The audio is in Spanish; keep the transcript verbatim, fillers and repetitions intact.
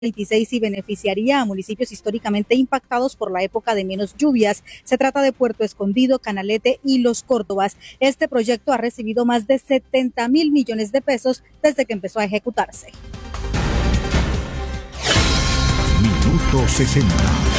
veintiséis y beneficiaría a municipios históricamente impactados por la época de menos lluvias. Se trata de Puerto Escondido, Canalete y Los Córdobas. Este proyecto ha recibido más de setenta mil millones de pesos desde que empezó a ejecutarse. Minuto sesenta.